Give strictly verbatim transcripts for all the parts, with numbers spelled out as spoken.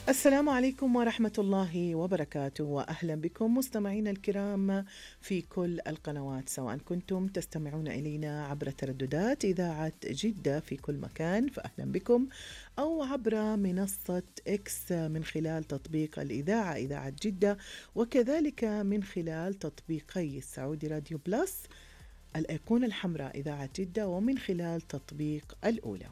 السلام عليكم ورحمة الله وبركاته، وأهلا بكم مستمعينا الكرام في كل القنوات، سواء كنتم تستمعون إلينا عبر ترددات إذاعة جدة في كل مكان فأهلا بكم، أو عبر منصة إكس من خلال تطبيق الإذاعة إذاعة جدة، وكذلك من خلال تطبيقي السعودي راديو بلس الأيقونة الحمراء إذاعة جدة، ومن خلال تطبيق الأولى.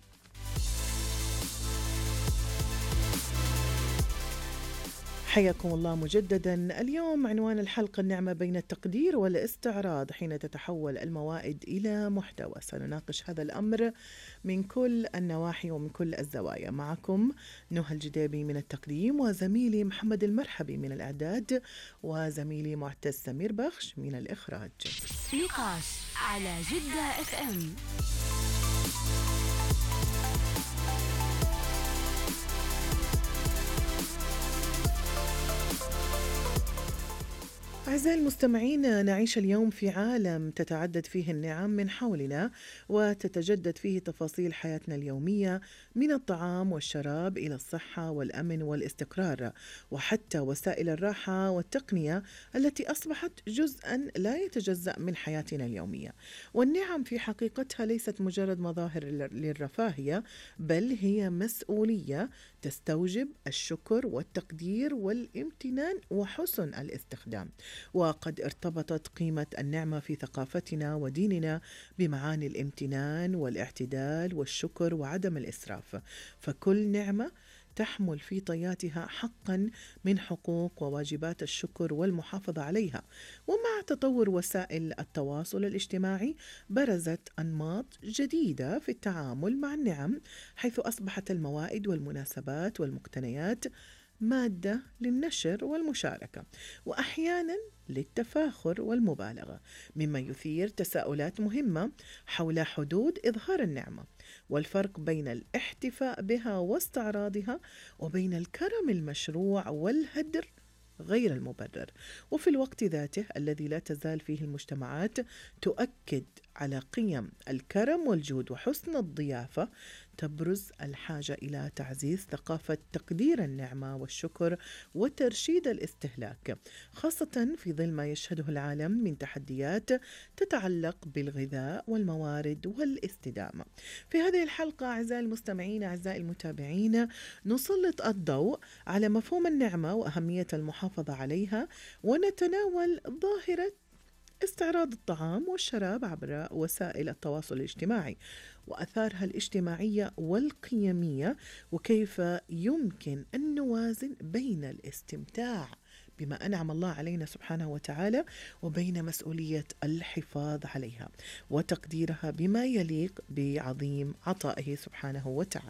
حياكم الله مجددا. اليوم عنوان الحلقة: النعمة بين التقدير والاستعراض حين تتحول الموائد إلى محتوى. سنناقش هذا الأمر من كل النواحي ومن كل الزوايا. معكم نهى الجديبي من التقديم، وزميلي محمد المرحبي من الإعداد، وزميلي معتز سمير بخش من الإخراج. نقاش على جدة اف ام. أعزائي المستمعين، نعيش اليوم في عالم تتعدد فيه النعم من حولنا، وتتجدد فيه تفاصيل حياتنا اليومية، من الطعام والشراب إلى الصحة والأمن والاستقرار، وحتى وسائل الراحة والتقنية التي أصبحت جزءا لا يتجزأ من حياتنا اليومية. والنعم في حقيقتها ليست مجرد مظاهر للرفاهية، بل هي مسؤولية تستوجب الشكر والتقدير والامتنان وحسن الاستخدام. وقد ارتبطت قيمة النعمة في ثقافتنا وديننا بمعاني الامتنان والاعتدال والشكر وعدم الإسراف، فكل نعمة تحمل في طياتها حقا من حقوق وواجبات الشكر والمحافظة عليها. ومع تطور وسائل التواصل الاجتماعي برزت أنماط جديدة في التعامل مع النعم، حيث أصبحت الموائد والمناسبات والمقتنيات مادة للنشر والمشاركة، وأحيانا للتفاخر والمبالغة، مما يثير تساؤلات مهمة حول حدود إظهار النعمة، والفرق بين الاحتفاء بها واستعراضها، وبين الكرم المشروع والهدر غير المبرر. وفي الوقت ذاته الذي لا تزال فيه المجتمعات تؤكد على قيم الكرم والجود وحسن الضيافة، تبرز الحاجة إلى تعزيز ثقافة تقدير النعمة والشكر وترشيد الاستهلاك، خاصة في ظل ما يشهده العالم من تحديات تتعلق بالغذاء والموارد والاستدامة. في هذه الحلقة أعزائي المستمعين أعزائي المتابعين نسلط الضوء على مفهوم النعمة وأهمية المحافظة عليها، ونتناول ظاهرة استعراض الطعام والشراب عبر وسائل التواصل الاجتماعي وأثارها الاجتماعية والقيمية، وكيف يمكن أن نوازن بين الاستمتاع بما أنعم الله علينا سبحانه وتعالى وبين مسؤولية الحفاظ عليها وتقديرها بما يليق بعظيم عطائه سبحانه وتعالى.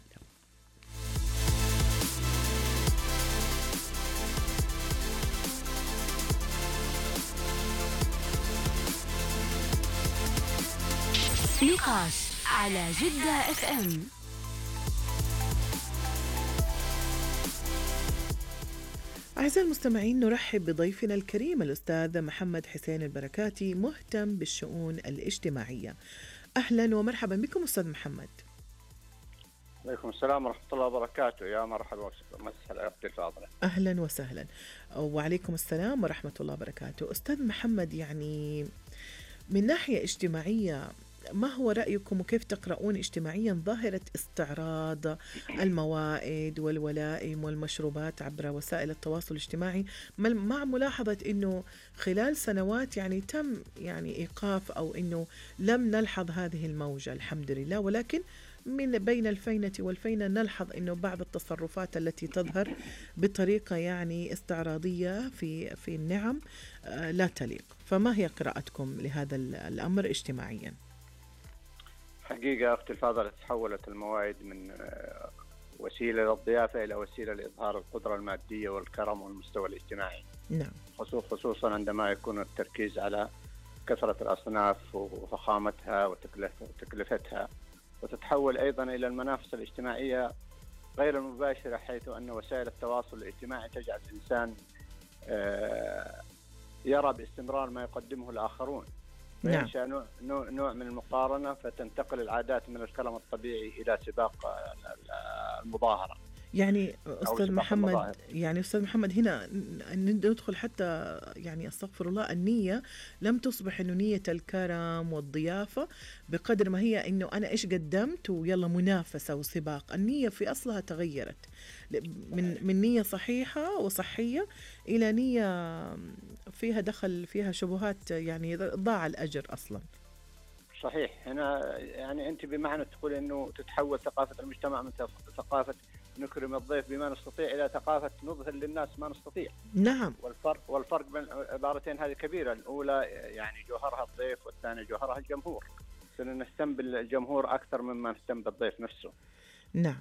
نقاش على جدة اف ام. أعزائي المستمعين، نرحب بضيفنا الكريم الأستاذ محمد حسين البركاتي، مهتم بالشؤون الاجتماعية. أهلا ومرحبا بكم أستاذ محمد. عليكم السلام ورحمة الله وبركاته. يا مرحبا مسهلا أختي الفاضلة. أهلا وسهلا. وعليكم السلام ورحمة الله وبركاته. أستاذ محمد، يعني من ناحية اجتماعية ما هو رأيكم وكيف تقرؤون اجتماعيا ظاهرة استعراض الموائد والولائم والمشروبات عبر وسائل التواصل الاجتماعي، مع ملاحظة أنه خلال سنوات يعني تم يعني إيقاف أو أنه لم نلحظ هذه الموجة الحمد لله، ولكن من بين الفينة والفينة نلحظ أنه بعض التصرفات التي تظهر بطريقة يعني استعراضية في في النعم لا تليق. فما هي قراءتكم لهذا الأمر اجتماعيا؟ حقيقة أختي الفاضلة تحولت الموائد من وسيلة للضيافة إلى وسيلة لإظهار القدرة المادية والكرم والمستوى الاجتماعي. نعم. خصوصا عندما يكون التركيز على كثرة الأصناف وفخامتها وتكلفتها، وتتحول أيضا إلى المنافسة الاجتماعية غير المباشرة، حيث أن وسائل التواصل الاجتماعي تجعل الإنسان يرى باستمرار ما يقدمه الآخرون، وينشأ نوع, نوع, نوع من المقارنة، فتنتقل العادات من الكرم الطبيعي إلى سباق المظاهرة. يعني أو أستاذ سباق محمد المظاهر. يعني أستاذ محمد هنا ن- ندخل حتى، يعني أستغفر الله، النية لم تصبح إنه نية الكرم والضيافة بقدر ما هي إنه أنا إيش قدمت ويلا منافسة وسباق. النية في أصلها تغيرت ل- من صحيح من نية صحيحة وصحية إلى نية فيها دخل فيها شبهات، يعني ضاع الأجر أصلا. صحيح. هنا يعني أنت بمعنى تقول إنه تتحول ثقافة المجتمع من ثق- ثقافة نكرم الضيف بما نستطيع إلى ثقافة نظهر للناس ما نستطيع. نعم. والفرق والفرق بين العبارتين هذه كبيرة. الأولى يعني جوهرها الضيف، والثانية جوهرها الجمهور. صرنا نهتم بالجمهور أكثر مما نهتم بالضيف نفسه. نعم.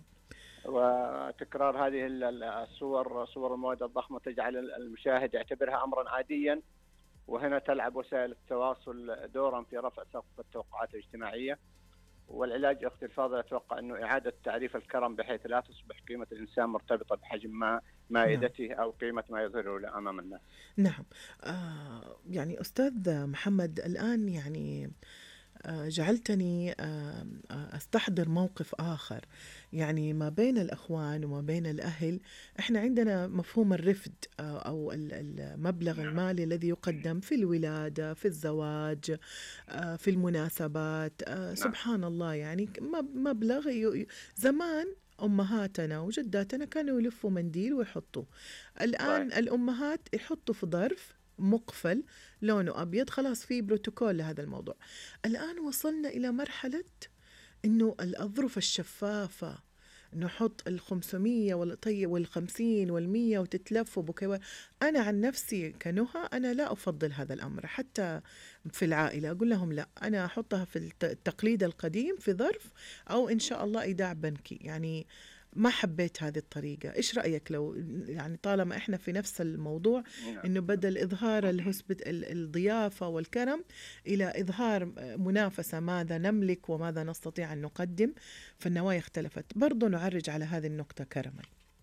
وتكرار هذه ال- ال- الصور، صور المواد الضخمة، تجعل المشاهد يعتبرها أمرا عاديا. وهنا تلعب وسائل التواصل دورا في رفع سقف التوقعات الاجتماعية. والعلاج أختي الفاضلة أتوقع أنه إعادة تعريف الكرم بحيث لا تصبح قيمة الإنسان مرتبطة بحجم ما نعم. مائدته أو قيمة ما يظهره أمام الناس. نعم. آه يعني أستاذ محمد الآن يعني آه، جعلتني آه، آه، أستحضر موقف آخر، يعني ما بين الأخوان وما بين الأهل. إحنا عندنا مفهوم الرفد، آه، أو ال- المبلغ المالي الذي يقدم في الولادة، في الزواج، آه، في المناسبات. آه، نعم. سبحان الله، يعني ك- مب- مبلغ ي- ي- زمان أمهاتنا وجداتنا كانوا يلفوا منديل ويحطوا. الآن صحيح. الأمهات يحطوا في ظرف مقفل لونه أبيض، خلاص في بروتوكول لهذا الموضوع. الآن وصلنا إلى مرحلة إنه الأظرف الشفافة، نحط الخمسمية والطيب والخمسين والمية وتتلف وبكيوات. أنا عن نفسي كنهى أنا لا أفضل هذا الأمر، حتى في العائلة أقول لهم لا، أنا أحطها في الت- التقليد القديم في ظرف، أو إن شاء الله إيداع بنكي. يعني ما حبيت هذه الطريقة. إيش رأيك لو يعني طالما إحنا في نفس الموضوع، نعم. إنه بدل إظهار الهسبت ال- الضيافة والكرم إلى إظهار منافسة، ماذا نملك وماذا نستطيع أن نقدم، فالنوايا اختلفت. برضو نعرج على هذه النقطة كرما.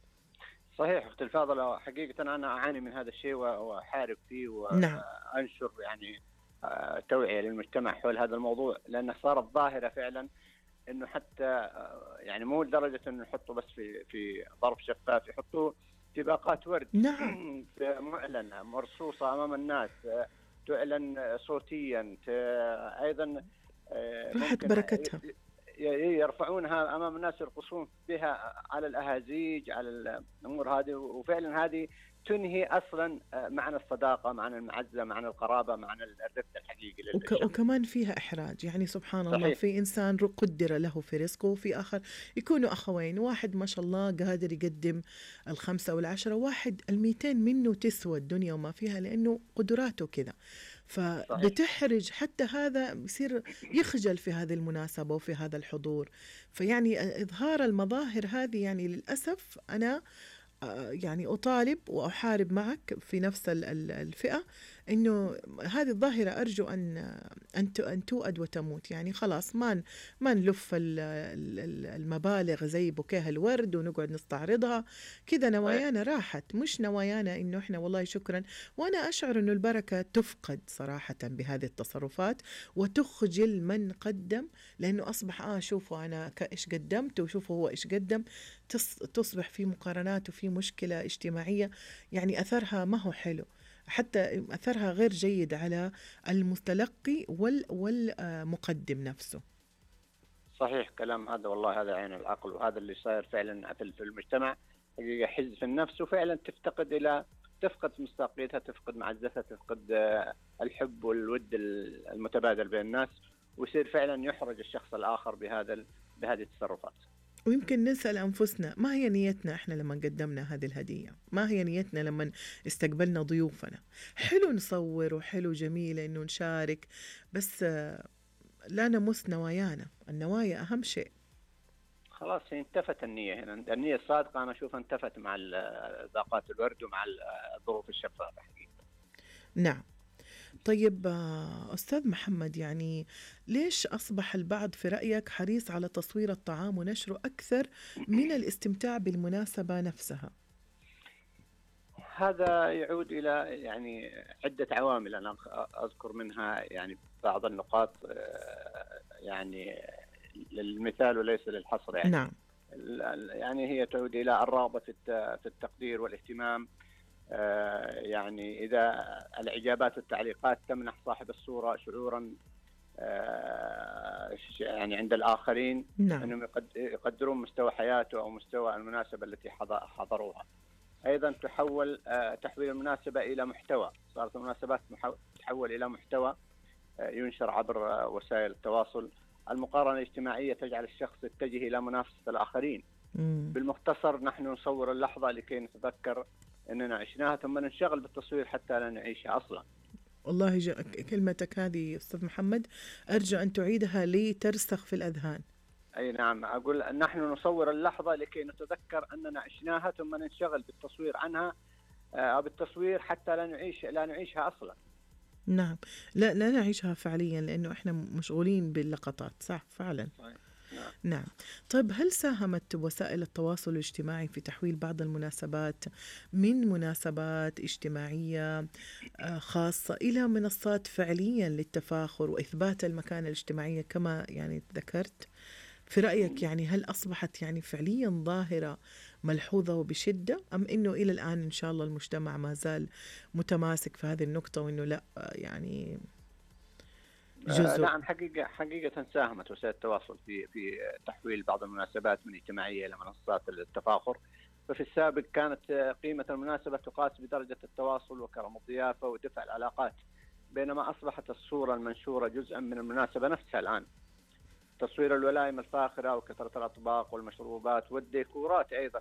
صحيح أختي الفاضلة. حقيقة أنا أعاني من هذا الشيء وأحارب فيه نعم. وأنشر يعني آه، توعية للمجتمع حول هذا الموضوع، لأنه صارت ظاهرة فعلا. انه حتى آه، يعني مو لدرجه انه يحطوا بس في في ظرف شفاف، يحطوا في باقات ورد نعم. معلنه مرصوصه امام الناس، آه، تعلن صوتيا، ت- ايضا آه، راحت ممكن بركتها. ي- يرفعونها امام الناس، يرقصون بها على الاهازيج، على الامور هذه. وفعلا هذه تنهي اصلا آه، معنى الصداقه، معنى المعزه، معنى القرابه، معنى الرفق الحقيقي وك للشخص. وكمان فيها إحراج. يعني سبحان الله، صحيح. في إنسان ر- قدر له في رزقه، وفي آخر يكونوا أخوين، واحد ما شاء الله قادر يقدم الخمسة والعشرة، واحد الميتين منه تسوى الدنيا وما فيها، لأنه قدراته كذا. صحيح. فبتحرج حتى هذا، يصير يخجل في هذه المناسبة وفي هذا الحضور. فيعني إظهار المظاهر هذه، يعني للأسف أنا آه، يعني أطالب وأحارب معك في نفس ال- ال- الفئة، إنه هذه الظاهرة أرجو أن أن ت- أن توأد وتموت. يعني خلاص ما ن- ما نلف ال- ال- ال- المبالغ زي بوكيه الورد ونقعد نستعرضها كذا. نوايانا راحت، مش نوايانا إنه إحنا والله شكرا. وأنا أشعر إنه البركة تفقد صراحة بهذه التصرفات، وتخجل من قدم، لأنه أصبح آه شوفوا أنا ك- إيش قدمت وشوفوا هو إيش قدم. تص- تصبح في مقارنات وفي مشكلة اجتماعية، يعني أثرها ما هو حلو، حتى أثرها غير جيد على المتلقي وال والمقدم نفسه. صحيح كلام هذا، والله هذا عين العقل، وهذا اللي صاير فعلا في في المجتمع. حقيقة حز في النفس، وفعلا تفتقد إلى تفقد مصداقيتها، تفقد معزتها، تفقد آه، الحب والود المتبادل بين الناس، ويصير فعلا يحرج الشخص الآخر بهذا ال- بهذه التصرفات. ويمكن نسأل أنفسنا، ما هي نيتنا إحنا لما قدمنا هذه الهدية؟ ما هي نيتنا لما استقبلنا ضيوفنا؟ حلو نصور وحلو جميل إنه نشارك، بس آه، لا نمس نوايانا. النوايا أهم شيء. خلاص هي انتفت النية هنا، النية الصادقة أنا أشوفها انتفت مع ال- باقات الورد ومع ال- الظروف الشفافة حقيقة. نعم. طيب آه، أستاذ محمد، يعني ليش أصبح البعض في رأيك حريص على تصوير الطعام ونشره أكثر من الاستمتاع بالمناسبة نفسها؟ هذا يعود إلى يعني عدة عوامل، أنا أذكر منها يعني بعض النقاط، آه، يعني للمثال وليس للحصر. يعني نعم. يعني هي تعود إلى الرغبة في في التقدير والاهتمام. يعني إذا الإجابات والتعليقات تمنح صاحب الصورة شعورا يعني عند الآخرين نعم. أنهم يقدرون مستوى حياته أو مستوى المناسبة التي حضروها. أيضا تحول تحويل المناسبة إلى محتوى، صارت المناسبات تحول إلى محتوى ينشر عبر وسائل التواصل. المقارنة الاجتماعية تجعل الشخص يتجه إلى منافسة الآخرين. مم. بالمختصر نحن نصور اللحظة لكي نتذكر أننا عشناها ثم ننشغل بالتصوير حتى لا نعيشها أصلا. والله ج... كلمتك هذه أستاذ محمد أرجو أن تعيدها لي ترسخ في الأذهان. أي نعم، أقول نحن نصور اللحظة لكي نتذكر أننا عشناها ثم ننشغل بالتصوير عنها أو بالتصوير حتى لا نعيش لا نعيشها أصلا. نعم، لا لا نعيشها فعليا لأنه إحنا مشغولين باللقطات. صح فعلا. صحيح. نعم. نعم. طيب هل ساهمت وسائل التواصل الاجتماعي في تحويل بعض المناسبات من مناسبات اجتماعية خاصة إلى منصات فعليا للتفاخر وإثبات المكانة الاجتماعية كما يعني ذكرت؟ في رأيك يعني هل أصبحت يعني فعليا ظاهرة ملحوظة وبشدة، أم إنه إلى الآن إن شاء الله المجتمع ما زال متماسك في هذه النقطة وإنه لا يعني جزء؟ نعم، حقيقة حقيقة ساهمت وسائل التواصل في في تحويل بعض المناسبات من اجتماعية إلى منصات التفاخر. ففي السابق كانت قيمة المناسبة تقاس بدرجة التواصل وكرم الضيافة ودفع العلاقات، بينما أصبحت الصورة المنشورة جزءا من المناسبة نفسها الآن. تصوير الولائم الفاخرة وكثرة الأطباق والمشروبات والديكورات أيضا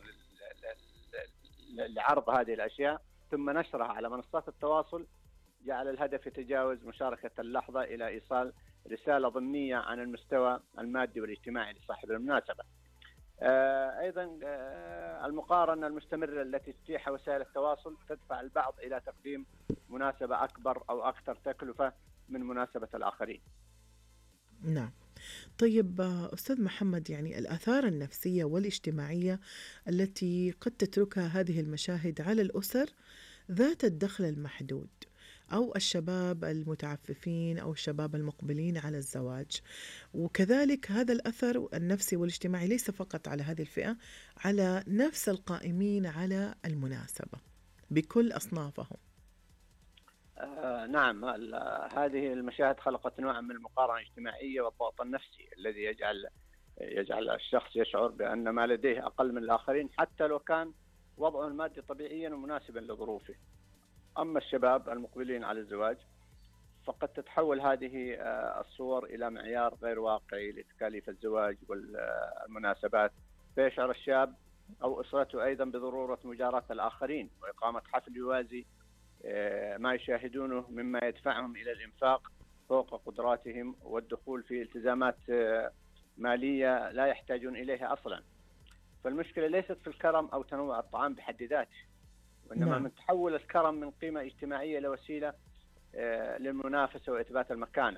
لعرض هذه الأشياء ثم نشرها على منصات التواصل جعل الهدف يتجاوز مشاركة اللحظة إلى إيصال رسالة ضمنية عن المستوى المادي والاجتماعي لصاحب المناسبة. أيضا المقارنة المستمرة التي تتيحها وسائل التواصل تدفع البعض إلى تقديم مناسبة أكبر أو أكثر تكلفة من مناسبة الآخرين. نعم. طيب أستاذ محمد، يعني الآثار النفسية والاجتماعية التي قد تتركها هذه المشاهد على الأسر ذات الدخل المحدود أو الشباب المتعففين أو الشباب المقبلين على الزواج، وكذلك هذا الأثر النفسي والاجتماعي ليس فقط على هذه الفئة، على نفس القائمين على المناسبة بكل أصنافهم. آه نعم، هذه المشاهد خلقت نوعا من المقارنة الاجتماعية والضغط النفسي الذي يجعل يجعل الشخص يشعر بأن ما لديه أقل من الآخرين حتى لو كان وضعه المادي طبيعيا ومناسبا لظروفه. أما الشباب المقبلين على الزواج فقد تتحول هذه الصور إلى معيار غير واقعي لتكاليف الزواج والمناسبات، فيشعر الشاب أو أسرته أيضا بضرورة مجاراة الآخرين وإقامة حفل يوازي ما يشاهدونه مما يدفعهم إلى الإنفاق فوق قدراتهم والدخول في التزامات مالية لا يحتاجون إليها أصلا. فالمشكلة ليست في الكرم أو تنوع الطعام بحد ذاته، وإنما نعم. من تحول الكرم من قيمة اجتماعية لوسيلة للمنافسة وإثبات المكانة.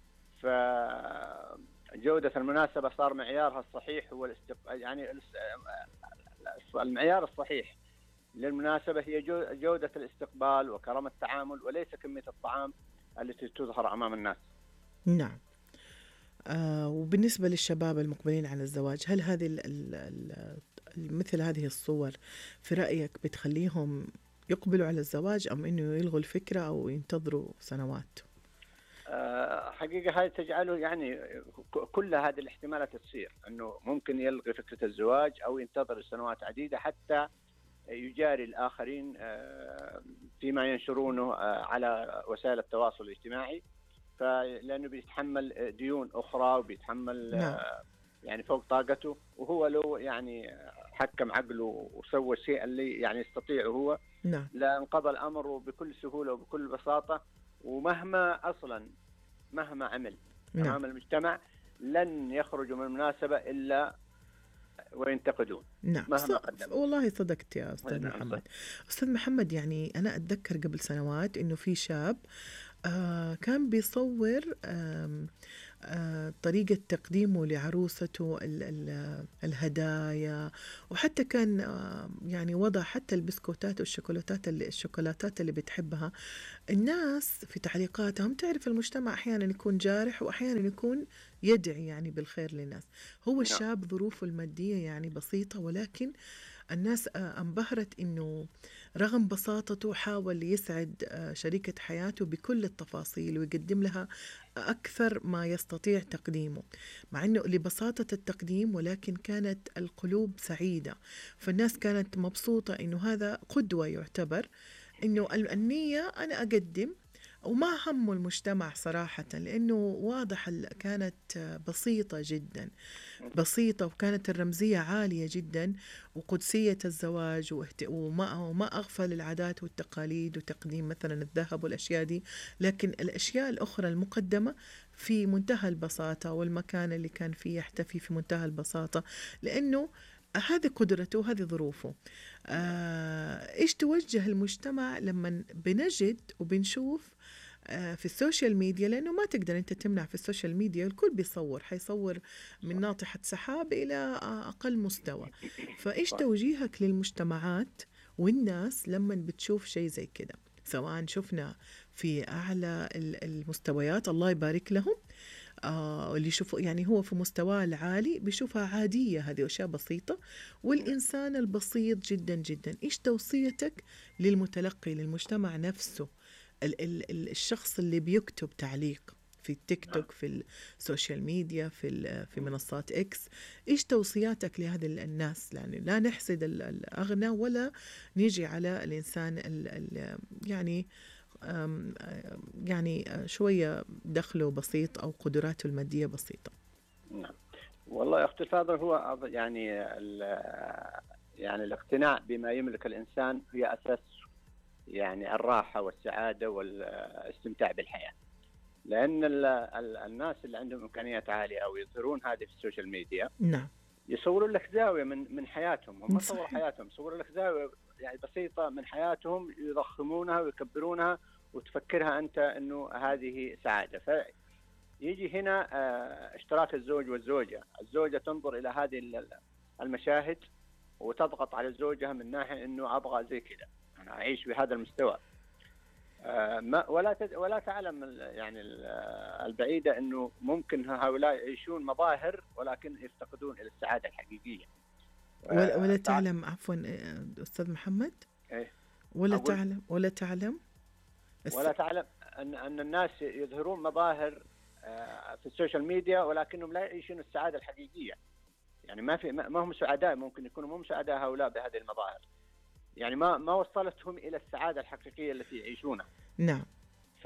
فجودة المناسبة صار معيارها الصحيح هو الاستق... يعني المعيار الصحيح للمناسبة هي جودة الاستقبال وكرم التعامل وليس كمية الطعام التي تظهر أمام الناس. نعم. آه وبالنسبة للشباب المقبلين على الزواج، هل هذه ال ال مثل هذه الصور في رأيك بتخليهم يقبلوا على الزواج أم إنه يلغوا الفكرة أو ينتظروا سنوات؟ آه حقيقة هذه تجعله يعني كل هذه الاحتمالات تصير، أنه ممكن يلغي فكرة الزواج أو ينتظر سنوات عديدة حتى يجاري الآخرين فيما ينشرونه على وسائل التواصل الاجتماعي، فلأنه بيتحمل ديون أخرى وبيتحمل نعم. يعني فوق طاقته، وهو لو يعني حكم عقله وسوى الشيء اللي يعني يستطيعه هو نعم. لانقضى الأمر بكل سهولة وبكل بساطة، ومهما أصلا مهما عمل نعم. أمام المجتمع لن يخرجوا من المناسبة إلا وينتقدون نعم. مهما قدموا. والله صدقت يا أستاذ نعم محمد. صح. أستاذ محمد، يعني أنا أتذكر قبل سنوات إنه في شاب آه كان بيصور آم آه، طريقة تقديمه لعروسته ال- ال- الهدايا، وحتى كان آه، يعني وضع حتى البسكوتات والشوكولاتات اللي الشوكولاتات اللي بتحبها الناس في تعليقاتهم. تعرف المجتمع أحيانا يكون جارح وأحيانا يكون يدعي يعني بالخير للناس. هو نعم. الشاب ظروفه المادية يعني بسيطة، ولكن الناس آه، انبهرت إنه رغم بساطته حاول يسعد آه، شريكة حياته بكل التفاصيل ويقدم لها أكثر ما يستطيع تقديمه، مع أنه لبساطة التقديم ولكن كانت القلوب سعيدة. فالناس كانت مبسوطة إنه هذا قدوة يعتبر، إنه ال- النية أنا أقدم وما همه المجتمع صراحة، لأنه واضح ال- كانت آه، بسيطة جدا، بسيطة، وكانت الرمزية عالية جدا، وقدسية الزواج واهت- وما, وما أغفل العادات والتقاليد وتقديم مثلا الذهب والأشياء دي، لكن الأشياء الأخرى المقدمة في منتهى البساطة، والمكان اللي كان فيه يحتفي في منتهى البساطة، لأنه هذه قدرته وهذه ظروفه. آه، إيش توجه المجتمع لما بنجد وبنشوف آه، في السوشيال ميديا، لأنه ما تقدر أنت تمنع في السوشيال ميديا، الكل بيصور، حيصور من صح. ناطحة سحاب إلى آه، أقل مستوى. فإيش صح. توجيهك للمجتمعات والناس لما بتشوف شيء زي كده، سواء شفنا في أعلى ال- المستويات الله يبارك لهم، آه اللي يشوفوا يعني هو في مستواه العالي بيشوفها عادية، هذه أشياء بسيطة، والإنسان البسيط جدا جدا. إيش توصيتك للمتلقي، للمجتمع نفسه، ال ال ال الشخص اللي بيكتب تعليق في التيك نعم. توك، في السوشيال ميديا، في ال- في منصات اكس؟ ايش توصياتك لهذه ال- الناس؟ يعني لا نحسد ال- الاغنى ولا نيجي على الانسان ال ال يعني أم- يعني شوية دخله بسيط أو قدراته المادية بسيطة. نعم. والله يا أختي الفاضل، هو أظ- يعني ال- يعني الاقتناع بما يملك الإنسان هي أساس يعني الراحة والسعادة والاستمتاع بالحياة. لأن ال- ال- الناس اللي عندهم إمكانيات عالية أو يظهرون هذه في السوشيال ميديا نعم يصوروا لك زاوية من من حياتهم، هم صوروا صحيح. حياتهم، يصوروا لك زاوية يعني بسيطة من حياتهم، يضخمونها ويكبرونها وتفكرها أنت أنه هذه سعادة. فيجي هنا آه، اشتراك الزوج والزوجة، الزوجة تنظر إلى هذه ال- المشاهد وتضغط على زوجها من ناحية أنه أبغى زي كذا، أنا أعيش بهذا المستوى. آه، ما ولا تد ولا تعلم ال- يعني ال- البعيدة أنه ممكن هؤلاء يعيشون مظاهر ولكن يفتقدون إلى السعادة الحقيقية. ولا, ولا آه، تع- تعلم، عفوا آه، أستاذ محمد، إيه، ولا أقول تعلم ولا تعلم الس... ولا تعلم أن أن الناس يظهرون مظاهر آه، في السوشيال ميديا ولكنهم لا يعيشون السعادة الحقيقية. يعني ما في ما ما هم سعداء، ممكن يكونوا مو سعداء هؤلاء بهذه المظاهر، يعني ما ما وصلتهم إلى السعادة الحقيقية التي يعيشونها. نعم ف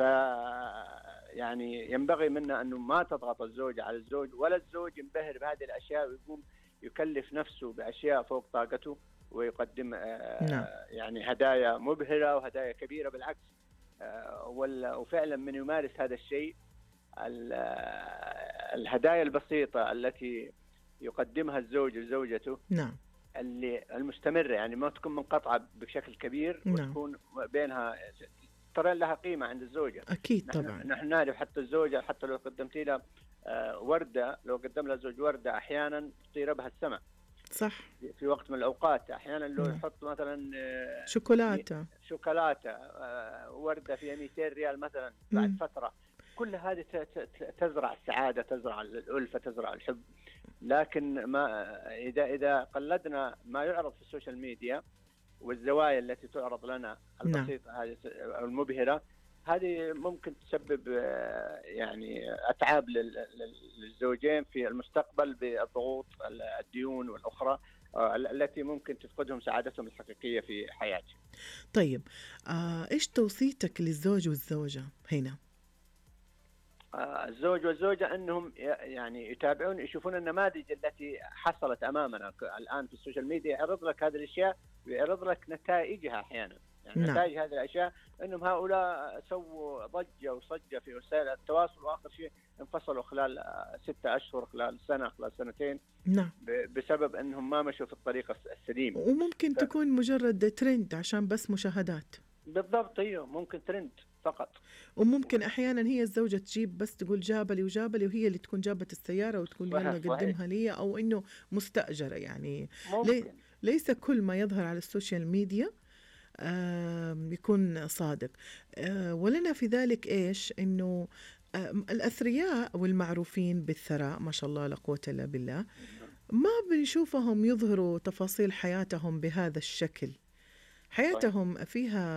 يعني ينبغي منا أنه ما تضغط الزوجة على الزوج، ولا الزوج ينبهر بهذه الأشياء ويقوم يكلف نفسه بأشياء فوق طاقته ويقدم آه، نعم يعني هدايا مبهرة وهدايا كبيرة. بالعكس، آه، وال- وفعلا من يمارس هذا الشيء، ال- آه، الهدايا البسيطة التي يقدمها الزوج لزوجته نعم اللي المستمرة، يعني ما تكون منقطعة بشكل كبير نعم وتكون بينها، ترى لها قيمة عند الزوجة. أكيد نحن طبعا. نحن نعرف حتى الزوجة، حتى لو قدمتي لها آه، وردة، لو قدم لها زوج وردة أحيانا تطير بها السماء صح. في وقت من الأوقات. أحيانا لو نعم. يحط مثلا آه، شوكولاتة. شوكولاتة آه، وردة فيها مئتين ريال مثلا بعد مم. فترة، كل هذه ت- ت- تزرع السعادة، تزرع الألفة، تزرع الحب. لكن ما إذا إذا قلدنا ما يعرض في السوشيال ميديا والزوايا التي تعرض لنا نعم البسيطة هذه أو المبهرة، هذه ممكن تسبب آه، يعني أتعاب لل- لل- للزوجين في المستقبل بالضغوط، الديون والأخرى آه، التي ممكن تفقدهم سعادتهم الحقيقية في حياتهم. طيب آه، إيش توصيتك للزوج والزوجة هنا؟ آه، الزوج والزوجة أنهم ي- يعني يتابعون، يشوفون النماذج التي حصلت أمامنا ك- الآن في السوشيال ميديا، يعرض لك هذه الأشياء ويعرض لك نتائجها أحيانا. يعني نعم. نتائج هذه الأشياء أنهم هؤلاء سووا ضجة وصجة في وسائل التواصل، وآخر شيء انفصلوا خلال آه، ستة أشهر، خلال سنة، خلال سنتين، نعم. ب- بسبب أنهم ما مشوا في الطريق الس- السليم. وممكن ف- تكون مجرد ترند عشان بس مشاهدات. بالضبط، أيوه، ممكن ترند. فقط. وممكن أحيانا هي الزوجة تجيب بس تقول جابلي وجابلي، وهي اللي تكون جابت السيارة وتقول صحيح يلا صحيح قدمها لي، أو إنه مستأجرة يعني. لي ممكن. ليس كل ما يظهر على السوشيال ميديا آم، يكون صادق. آه، ولنا في ذلك إيش إنه آم، الأثرياء والمعروفين بالثراء ما شاء الله لا قوة إلا بالله ما بنشوفهم يظهروا تفاصيل حياتهم بهذا الشكل. صحيح. حياتهم فيها